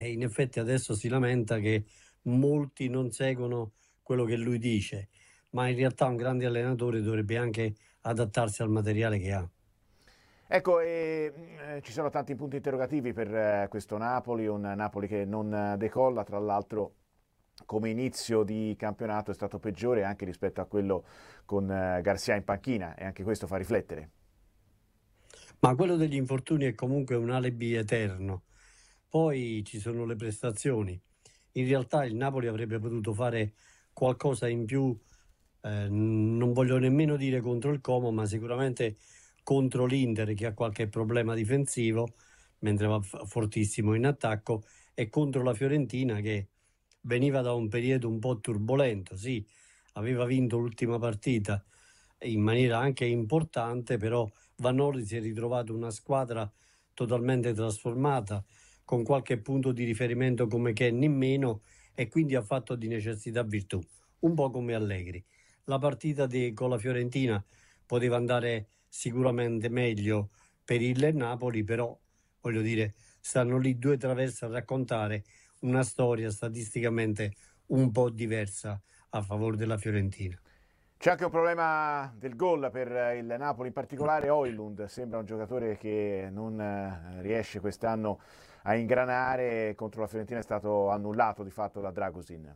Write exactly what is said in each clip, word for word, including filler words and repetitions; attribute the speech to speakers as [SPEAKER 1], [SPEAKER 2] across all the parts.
[SPEAKER 1] E in effetti adesso si lamenta che molti non seguono quello che lui dice, ma in realtà un grande allenatore dovrebbe anche adattarsi al materiale che ha.
[SPEAKER 2] Ecco, e, eh, ci sono tanti punti interrogativi per eh, questo Napoli, un Napoli che non eh, decolla, tra l'altro come inizio di campionato è stato peggiore anche rispetto a quello con eh, Garcia in panchina e anche questo fa riflettere.
[SPEAKER 1] Ma quello degli infortuni è comunque un alibi eterno. Poi ci sono le prestazioni. In realtà il Napoli avrebbe potuto fare qualcosa in più, eh, non voglio nemmeno dire contro il Como, ma sicuramente contro l'Inter che ha qualche problema difensivo, mentre va f- fortissimo in attacco, e contro la Fiorentina che veniva da un periodo un po' turbolento. Sì, aveva vinto l'ultima partita in maniera anche importante, però Vanoli si è ritrovato una squadra totalmente trasformata, con qualche punto di riferimento come Kenny in meno, e quindi ha fatto di necessità virtù, un po' come Allegri. La partita di- con la Fiorentina poteva andare sicuramente meglio per il Napoli, però voglio dire, stanno lì due traverse a raccontare una storia statisticamente un po' diversa a favore della Fiorentina.
[SPEAKER 2] C'è anche un problema del gol per il Napoli, in particolare Højlund sembra un giocatore che non eh, riesce quest'anno a ingranare, contro la Fiorentina è stato annullato di fatto da Dragusin.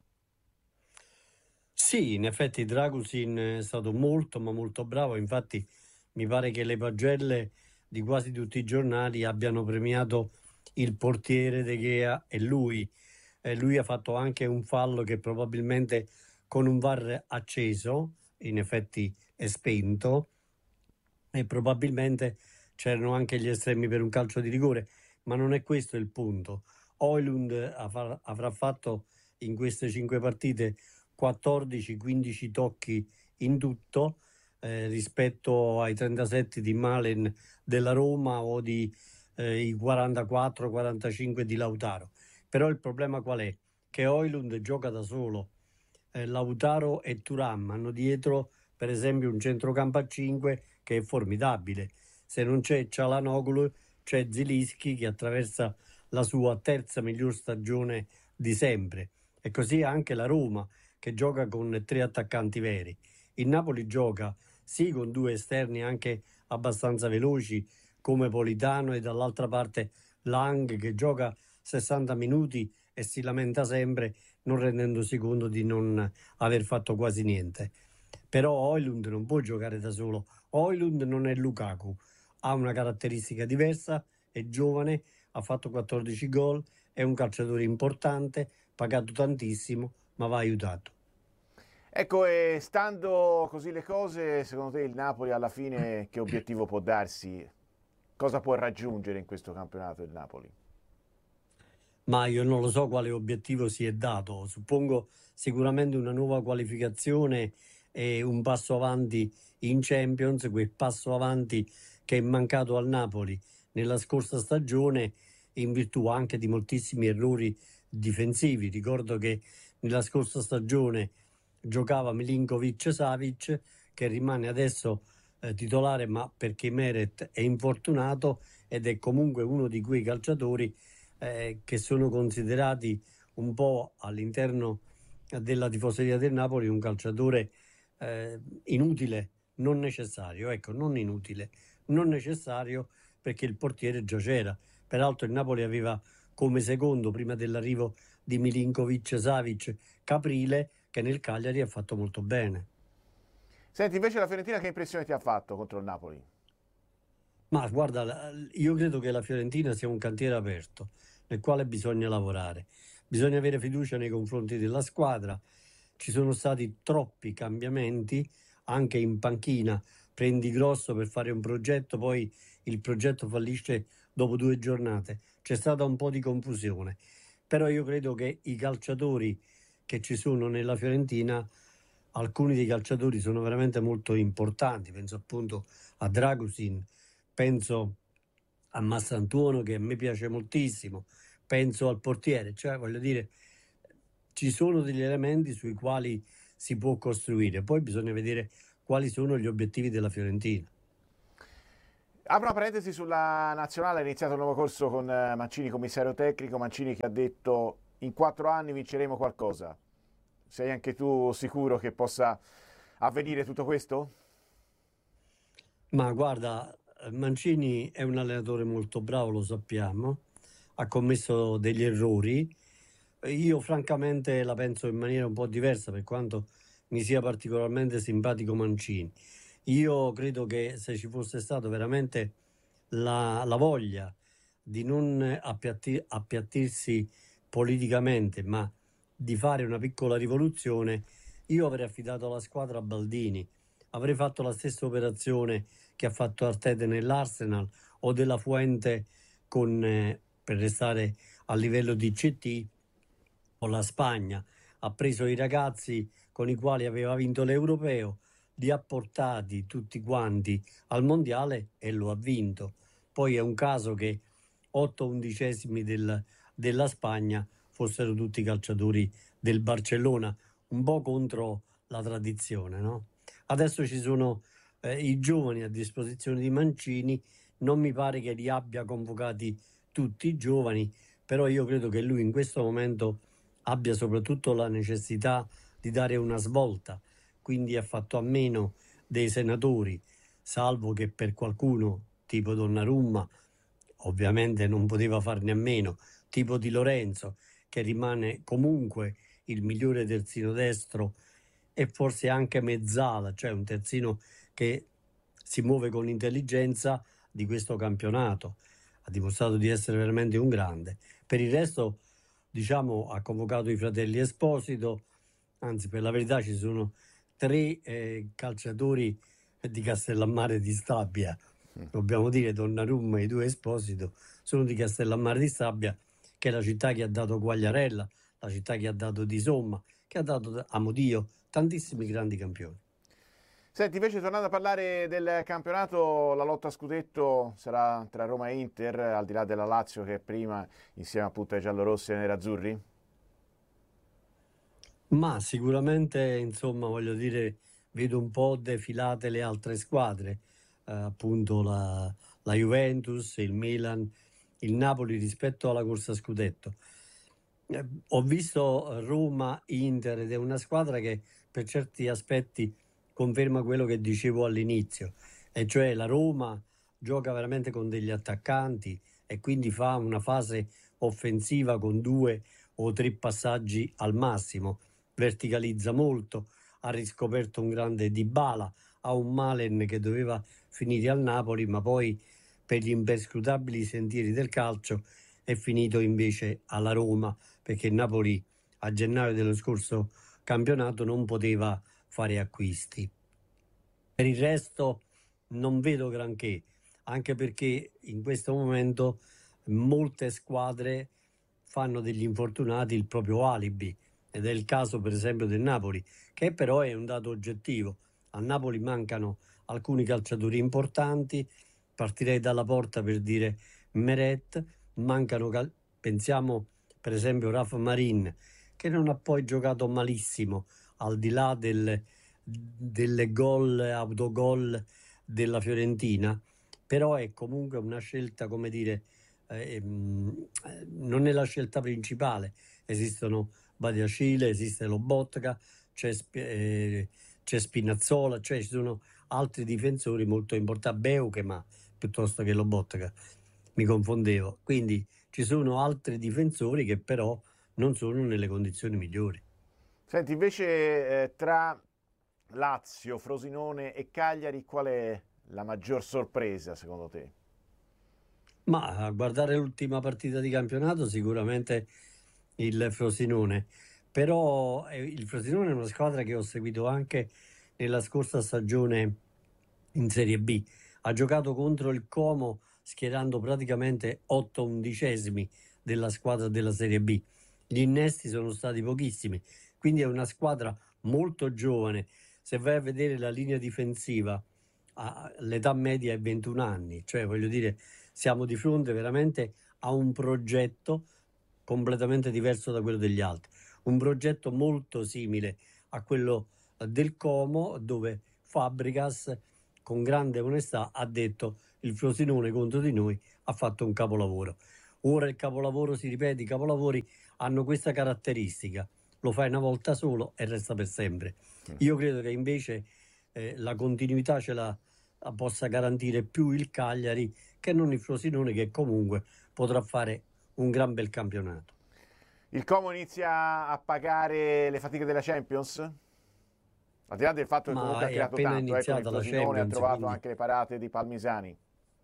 [SPEAKER 1] Sì, in effetti Dragusin è stato molto ma molto bravo, infatti mi pare che le pagelle di quasi tutti i giornali abbiano premiato il portiere De Gea e lui. E lui ha fatto anche un fallo che probabilmente con un V A R acceso, in effetti è spento, e probabilmente c'erano anche gli estremi per un calcio di rigore, ma non è questo il punto. Højlund avrà avrà fatto in queste cinque partite quattordici quindici tocchi in tutto, eh, rispetto ai trentasette di Malen della Roma o di, eh, i quarantaquattro quarantacinque di Lautaro. Però il problema qual è? Che Højlund gioca da solo. Eh, Lautaro e Thuram hanno dietro, per esempio, un centrocampo a cinque che è formidabile. Se non c'è Çalhanoğlu, c'è Zilischi che attraversa la sua terza miglior stagione di sempre. E così anche la Roma, che gioca con tre attaccanti veri. Il Napoli gioca sì con due esterni anche abbastanza veloci come Politano, e dall'altra parte Lang che gioca sessanta minuti e si lamenta sempre non rendendosi conto di non aver fatto quasi niente. Però Højlund non può giocare da solo. Højlund non è Lukaku, ha una caratteristica diversa, è giovane, ha fatto quattordici gol, è un calciatore importante, pagato tantissimo, ma va aiutato.
[SPEAKER 2] Ecco, e stando così le cose, secondo te il Napoli alla fine che obiettivo può darsi? Cosa può raggiungere in questo campionato il Napoli?
[SPEAKER 1] Ma io non lo so quale obiettivo si è dato. Suppongo sicuramente una nuova qualificazione e un passo avanti in Champions, quel passo avanti che è mancato al Napoli nella scorsa stagione in virtù anche di moltissimi errori difensivi. Ricordo che nella scorsa stagione giocava Milinkovic-Savic, che rimane adesso eh, titolare, ma perché Meret è infortunato ed è comunque uno di quei calciatori eh, che sono considerati un po' all'interno della tifoseria del Napoli un calciatore eh, inutile, non necessario, ecco, non inutile, non necessario perché il portiere già c'era. Peraltro il Napoli aveva come secondo, prima dell'arrivo di Milinkovic, Savic, Caprile, che nel Cagliari ha fatto molto bene.
[SPEAKER 2] Senti, invece la Fiorentina che impressione ti ha fatto contro il Napoli?
[SPEAKER 1] Ma guarda, la- io credo che la Fiorentina sia un cantiere aperto nel quale bisogna lavorare. Bisogna avere fiducia nei confronti della squadra. Ci sono stati troppi cambiamenti anche in panchina. Prendi Grosso per fare un progetto, poi il progetto fallisce dopo due giornate. C'è stata un po' di confusione. Però io credo che i calciatori che ci sono nella Fiorentina, alcuni dei calciatori sono veramente molto importanti. Penso appunto a Dragusin, penso a Massantuono che a me piace moltissimo, penso al portiere, cioè voglio dire, ci sono degli elementi sui quali si può costruire, poi bisogna vedere quali sono gli obiettivi della Fiorentina.
[SPEAKER 2] Apro una parentesi sulla nazionale, è iniziato il nuovo corso con eh, Mancini, commissario tecnico, Mancini che ha detto in quattro anni vinceremo qualcosa. Sei anche tu sicuro che possa avvenire tutto questo?
[SPEAKER 1] Ma guarda, Mancini è un allenatore molto bravo, lo sappiamo, ha commesso degli errori. Io francamente la penso in maniera un po' diversa, per quanto mi sia particolarmente simpatico Mancini. Io credo che se ci fosse stato veramente la, la voglia di non appiatti- appiattirsi politicamente, ma di fare una piccola rivoluzione, io avrei affidato la squadra a Baldini. Avrei fatto la stessa operazione che ha fatto Arteta nell'Arsenal o della Fuente con, eh, per restare a livello di C T, con la Spagna. Ha preso i ragazzi con i quali aveva vinto l'Europeo, li ha portati tutti quanti al Mondiale e lo ha vinto. Poi è un caso che otto undicesimi del- della Spagna fossero tutti calciatori del Barcellona, un po' contro la tradizione, no? Adesso ci sono eh, i giovani a disposizione di Mancini, non mi pare che li abbia convocati tutti i giovani, però io credo che lui in questo momento abbia soprattutto la necessità di dare una svolta, quindi ha fatto a meno dei senatori, salvo che per qualcuno, tipo Donnarumma, ovviamente non poteva farne a meno, tipo Di Lorenzo, che rimane comunque il migliore terzino destro e forse anche mezzala, cioè un terzino che si muove con intelligenza di questo campionato. Ha dimostrato di essere veramente un grande. Per il resto, diciamo, ha convocato i fratelli Esposito, anzi, per la verità ci sono tre eh, calciatori di Castellammare di Stabia. Dobbiamo dire, Donnarumma e i due Esposito sono di Castellammare di Stabia, che è la città che ha dato Quagliarella, la città che ha dato Di Somma, che ha dato, amo Dio, tantissimi grandi campioni.
[SPEAKER 2] Senti, invece tornando a parlare del campionato, la lotta a scudetto sarà tra Roma e Inter, al di là della Lazio che è prima, insieme appunto ai giallorossi e ai nerazzurri?
[SPEAKER 1] Ma sicuramente, insomma, voglio dire, vedo un po' defilate le altre squadre, eh, appunto la, la Juventus, il Milan, il Napoli rispetto alla corsa a scudetto. Eh, ho visto Roma-Inter ed è una squadra che per certi aspetti conferma quello che dicevo all'inizio, e cioè la Roma gioca veramente con degli attaccanti e quindi fa una fase offensiva con due o tre passaggi al massimo, verticalizza molto, ha riscoperto un grande Dybala, ha un Malen che doveva finire al Napoli, ma poi per gli imperscrutabili sentieri del calcio è finito invece alla Roma, perché il Napoli a gennaio dello scorso campionato non poteva fare acquisti. Per il resto non vedo granché, anche perché in questo momento molte squadre fanno degli infortunati il proprio alibi, ed è il caso per esempio del Napoli, che però è un dato oggettivo. Al Napoli mancano alcuni calciatori importanti, partirei dalla porta per dire Meret, mancano, cal- pensiamo per esempio Rafa Marin, che non ha poi giocato malissimo, al di là del, delle gol, autogol della Fiorentina, però è comunque una scelta, come dire, eh, ehm, eh, non è la scelta principale. Esistono Badiacile, esiste Lobotka, c'è, Sp- eh, c'è Spinazzola, cioè ci sono altri difensori molto importanti, Beukema piuttosto che Lobotka, mi confondevo. Quindi ci sono altri difensori che però non sono nelle condizioni migliori.
[SPEAKER 2] Senti, invece eh, tra Lazio, Frosinone e Cagliari, qual è la maggior sorpresa secondo te?
[SPEAKER 1] Ma a guardare l'ultima partita di campionato, sicuramente il Frosinone, però eh, il Frosinone è una squadra che ho seguito anche nella scorsa stagione in Serie B. Ha giocato contro il Como schierando praticamente otto undicesimi della squadra della Serie B. Gli innesti sono stati pochissimi, quindi è una squadra molto giovane. Se vai a vedere la linea difensiva, a- l'età media è ventuno anni, cioè voglio dire, siamo di fronte veramente a un progetto completamente diverso da quello degli altri, un progetto molto simile a quello eh, del Como, dove Fabregas con grande onestà ha detto: il Frosinone contro di noi ha fatto un capolavoro. Ora il capolavoro si ripete, i capolavori hanno questa caratteristica: lo fai una volta solo e resta per sempre. Io credo che invece eh, la continuità ce la, la possa garantire più il Cagliari che non il Frosinone, che comunque potrà fare un gran bel campionato.
[SPEAKER 2] Il Como inizia a pagare le fatiche della Champions? Al di là del fatto che
[SPEAKER 1] Ma
[SPEAKER 2] comunque ha
[SPEAKER 1] è
[SPEAKER 2] creato
[SPEAKER 1] appena
[SPEAKER 2] tanto, eh, con il
[SPEAKER 1] iniziata la
[SPEAKER 2] Frosinone ha
[SPEAKER 1] Champions,
[SPEAKER 2] trovato
[SPEAKER 1] quindi...
[SPEAKER 2] anche le parate di Palmisani.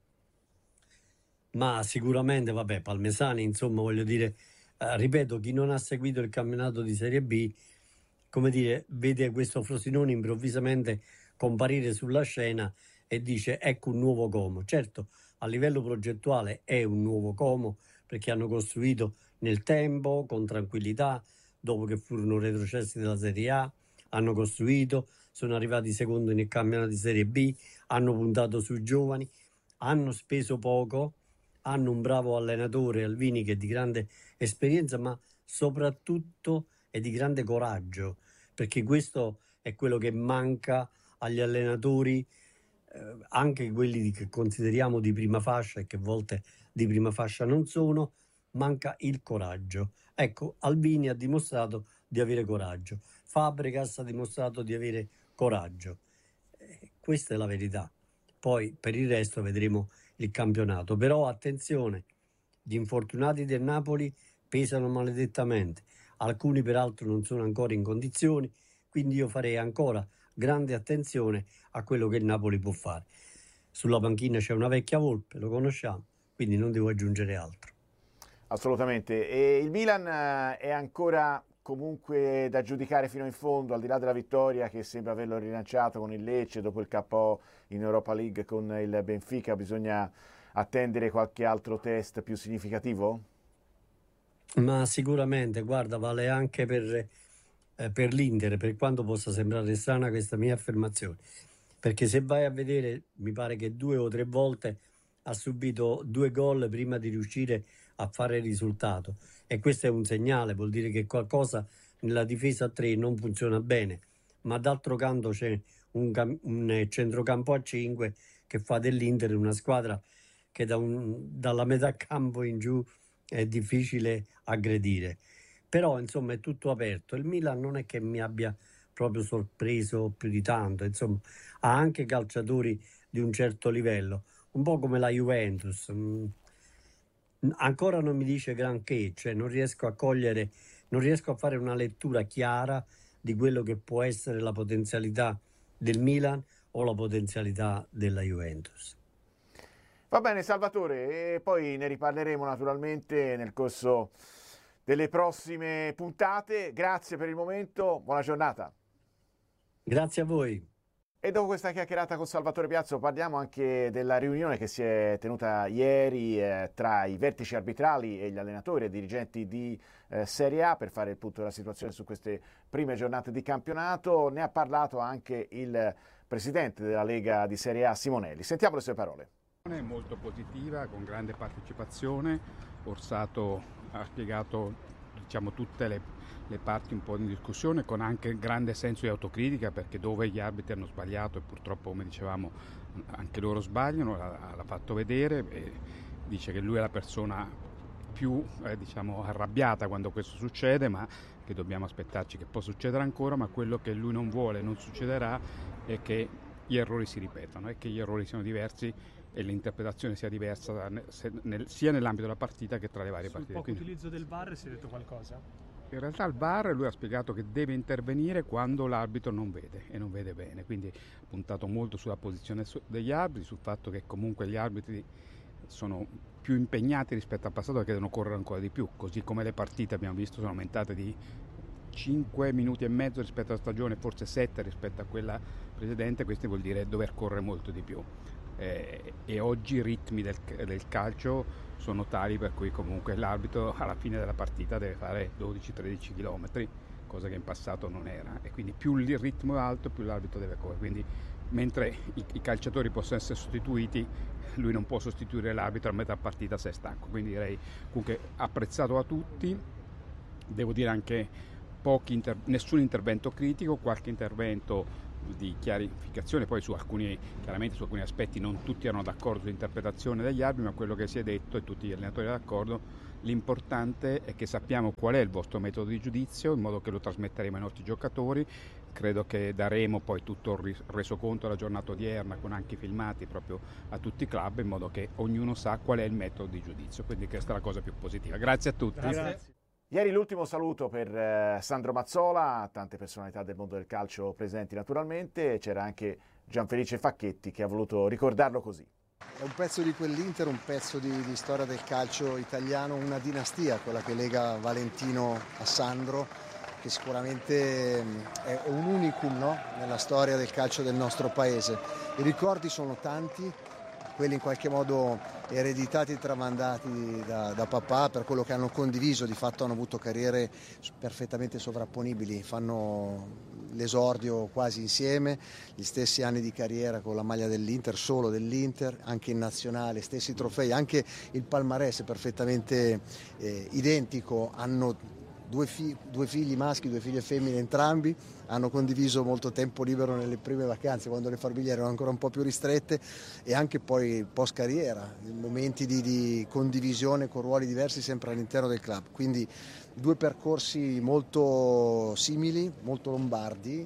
[SPEAKER 1] Ma sicuramente, vabbè, Palmesani, insomma, voglio dire, eh, ripeto, chi non ha seguito il campionato di Serie B, come dire, vede questo Frosinone improvvisamente comparire sulla scena e dice: ecco un nuovo Como. Certo, a livello progettuale è un nuovo Como, perché hanno costruito nel tempo, con tranquillità, dopo che furono retrocessi dalla Serie A, hanno costruito, sono arrivati secondo nel campionato di Serie B, hanno puntato sui giovani, hanno speso poco, hanno un bravo allenatore, Alvini, che è di grande esperienza, ma soprattutto è di grande coraggio, perché questo è quello che manca agli allenatori, eh, anche quelli di- che consideriamo di prima fascia e che a volte di prima fascia non sono, manca il coraggio. Ecco, Alvini ha dimostrato di avere coraggio, Fabregas ha dimostrato di avere coraggio. Eh, questa è la verità. Poi per il resto vedremo il campionato. Però attenzione, gli infortunati del Napoli pesano maledettamente, alcuni peraltro non sono ancora in condizioni, quindi io farei ancora grande attenzione a quello che il Napoli può fare. Sulla panchina c'è una vecchia Volpe, lo conosciamo, quindi non devo aggiungere altro.
[SPEAKER 2] Assolutamente. E il Milan eh, è ancora comunque da giudicare fino in fondo, al di là della vittoria che sembra averlo rilanciato con il Lecce dopo il K O in Europa League con il Benfica. Bisogna attendere qualche altro test più significativo?
[SPEAKER 1] Ma sicuramente, guarda, vale anche per, eh, per l'Inter, per quanto possa sembrare strana questa mia affermazione. Perché se vai a vedere, mi pare che due o tre volte ha subito due gol prima di riuscire a fare il risultato. E questo è un segnale, vuol dire che qualcosa nella difesa a tre non funziona bene. Ma d'altro canto c'è un, cam- un centrocampo a cinque che fa dell'Inter una squadra che da un- dalla metà campo in giù è difficile aggredire. Però insomma è tutto aperto. Il Milan non è che mi abbia proprio sorpreso più di tanto, insomma ha anche calciatori di un certo livello, un po' come la Juventus. Mm, ancora non mi dice granché, cioè non riesco a cogliere, non riesco a fare una lettura chiara di quello che può essere la potenzialità del Milan o la potenzialità della Juventus.
[SPEAKER 2] Va bene Salvatore, e poi ne riparleremo naturalmente nel corso delle prossime puntate. Grazie per il momento, buona giornata.
[SPEAKER 1] Grazie a voi.
[SPEAKER 2] E dopo questa chiacchierata con Salvatore Piazzo parliamo anche della riunione che si è tenuta ieri eh, tra i vertici arbitrali e gli allenatori e dirigenti di eh, Serie A per fare il punto della situazione su queste prime giornate di campionato. Ne ha parlato anche il presidente della Lega di Serie A, Simonelli. Sentiamo le sue parole.
[SPEAKER 3] Molto positiva, con grande partecipazione. Orsato ha spiegato, diciamo, tutte le, le parti un po' in discussione, con anche grande senso di autocritica, perché dove gli arbitri hanno sbagliato, e purtroppo, come dicevamo, anche loro sbagliano, l'ha, l'ha fatto vedere, e dice che lui è la persona più eh, diciamo arrabbiata quando questo succede, ma che dobbiamo aspettarci che può succedere ancora, ma quello che lui non vuole non succederà è che gli errori si ripetano e che gli errori siano diversi e l'interpretazione sia diversa sia nell'ambito della partita che tra le varie
[SPEAKER 4] Sul
[SPEAKER 3] partite.
[SPEAKER 4] poco
[SPEAKER 3] Quindi,
[SPEAKER 4] utilizzo del V A R si è detto qualcosa?
[SPEAKER 3] in realtà il V A R lui ha spiegato che deve intervenire quando l'arbitro non vede e non vede bene, quindi ha puntato molto sulla posizione degli arbitri, sul fatto che comunque gli arbitri sono più impegnati rispetto al passato perché devono correre ancora di più, così come le partite abbiamo visto sono aumentate di cinque minuti e mezzo rispetto alla stagione, forse sette rispetto a quella precedente. Questo vuol dire dover correre molto di più. Eh, e oggi i ritmi del, del calcio sono tali per cui comunque l'arbitro alla fine della partita deve fare dodici tredici chilometri, cosa che in passato non era, e quindi più il ritmo è alto più l'arbitro deve correre. Quindi mentre i, i calciatori possono essere sostituiti, lui non può sostituire l'arbitro a metà partita se è stanco. Quindi direi comunque apprezzato da tutti, devo dire anche pochi inter- nessun intervento critico, qualche intervento di chiarificazione poi su alcuni, chiaramente su alcuni aspetti non tutti erano d'accordo sull'interpretazione degli arbitri, ma quello che si è detto e tutti gli allenatori erano d'accordo, l'importante è che sappiamo qual è il vostro metodo di giudizio in modo che lo trasmetteremo ai nostri giocatori. Credo che daremo poi tutto il resoconto della giornata odierna con anche i filmati proprio a tutti i club in modo che ognuno sa qual è il metodo di giudizio, quindi questa è la cosa più positiva. Grazie a tutti.
[SPEAKER 4] Grazie.
[SPEAKER 2] Ieri l'ultimo saluto per eh, Sandro Mazzola, tante personalità del mondo del calcio presenti naturalmente, c'era anche Gianfelice Facchetti che ha voluto ricordarlo così.
[SPEAKER 5] È un pezzo di quell'Inter, un pezzo di, di storia del calcio italiano, una dinastia, quella che lega Valentino a Sandro, che sicuramente è un unicum, no? Nella storia del calcio del nostro paese. I ricordi sono tanti, quelli in qualche modo ereditati e tramandati da, da papà per quello che hanno condiviso, di fatto hanno avuto carriere perfettamente sovrapponibili, fanno l'esordio quasi insieme, gli stessi anni di carriera con la maglia dell'Inter, solo dell'Inter, anche in nazionale, stessi trofei, anche il palmarès è perfettamente eh, identico, hanno Due, fi- due figli maschi, due figlie femmine entrambi, hanno condiviso molto tempo libero nelle prime vacanze quando le famiglie erano ancora un po' più ristrette e anche poi post carriera, momenti di, di condivisione con ruoli diversi sempre all'interno del club, quindi due percorsi molto simili, molto lombardi,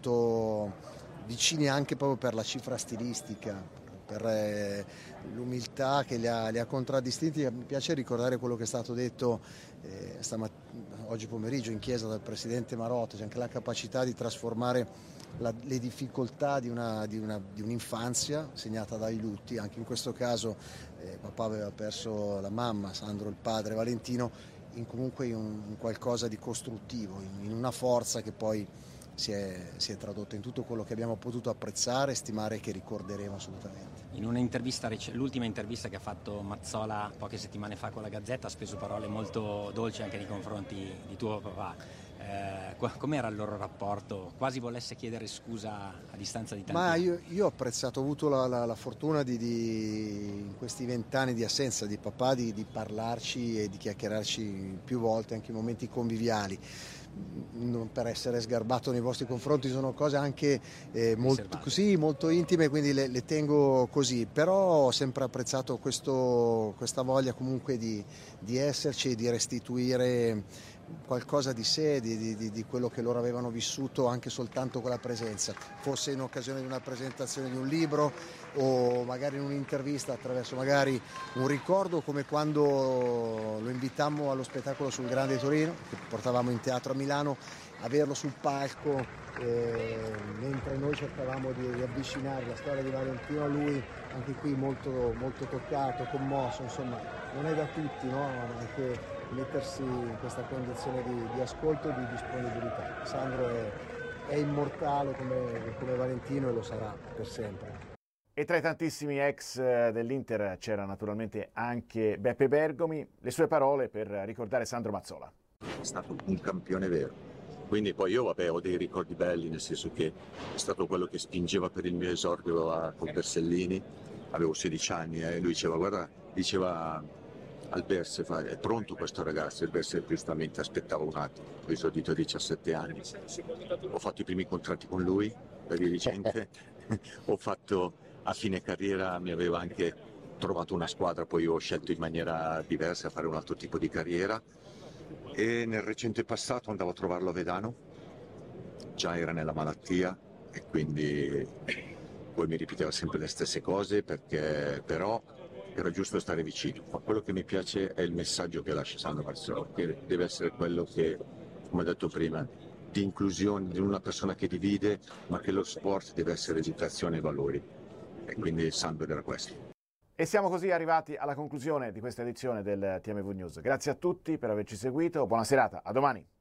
[SPEAKER 5] molto vicini anche proprio per la cifra stilistica, per eh, l'umiltà che li ha, li ha contraddistinti. Mi piace ricordare quello che è stato detto eh, stamattina, oggi pomeriggio in chiesa dal presidente Marotta, c'è anche la capacità di trasformare la, le difficoltà di, una, di, una, di un'infanzia segnata dai lutti, anche in questo caso eh, papà aveva perso la mamma, Sandro il padre, Valentino, in comunque in, un, in qualcosa di costruttivo, in, in una forza che poi Si è, si è tradotto in tutto quello che abbiamo potuto apprezzare, stimare e che ricorderemo assolutamente.
[SPEAKER 6] In una intervista, l'ultima intervista che ha fatto Mazzola poche settimane fa con la Gazzetta, ha speso parole molto dolci anche nei confronti di tuo papà. Eh, com'era il loro rapporto? Quasi volesse chiedere scusa a distanza di tanti
[SPEAKER 5] Ma
[SPEAKER 6] anni.
[SPEAKER 5] io, io ho apprezzato, ho avuto la, la, la fortuna di, di, in questi vent'anni di assenza di papà, di, di parlarci e di chiacchierarci più volte, anche in momenti conviviali. Non per essere sgarbato nei vostri confronti, sono cose anche eh, molto, così, molto intime, quindi le, le tengo così, però ho sempre apprezzato questo, questa voglia comunque di, di esserci e di restituire qualcosa di sé, di, di, di quello che loro avevano vissuto anche soltanto con la presenza, fosse in occasione di una presentazione di un libro o magari in un'intervista attraverso magari un ricordo, come quando lo invitammo allo spettacolo sul Grande Torino che portavamo in teatro a Milano, averlo sul palco eh, mentre noi cercavamo di, di avvicinare la storia di Valentino a lui, anche qui molto, molto toccato, commosso, insomma non è da tutti, no? Anche mettersi in questa condizione di, di ascolto e di disponibilità. Sandro è, è immortale come, come Valentino e lo sarà per sempre.
[SPEAKER 2] E tra i tantissimi ex dell'Inter c'era naturalmente anche Beppe Bergomi, le sue parole per ricordare Sandro Mazzola.
[SPEAKER 7] È stato un campione vero, quindi poi io vabbè, ho dei ricordi belli, nel senso che è stato quello che spingeva per il mio esordio a, con Bersellini, avevo sedici anni e eh, lui diceva guarda, diceva al Berse, è pronto questo ragazzo, il Berse giustamente aspettava un attimo, ho esordito a diciassette anni, ho fatto i primi contratti con lui per dirigente, ho fatto a fine carriera, mi aveva anche trovato una squadra, poi ho scelto in maniera diversa a fare un altro tipo di carriera e nel recente passato andavo a trovarlo a Vedano, già era nella malattia e quindi poi mi ripeteva sempre le stesse cose perché però era giusto stare vicino, ma quello che mi piace è il messaggio che lascia Sandro Mazzola, che deve essere quello che, come ho detto prima, di inclusione di una persona che divide, ma che lo sport deve essere educazione e valori, e quindi Sandro era questo.
[SPEAKER 2] E siamo così arrivati alla conclusione di questa edizione del T M V News. Grazie a tutti per averci seguito, buona serata, a domani.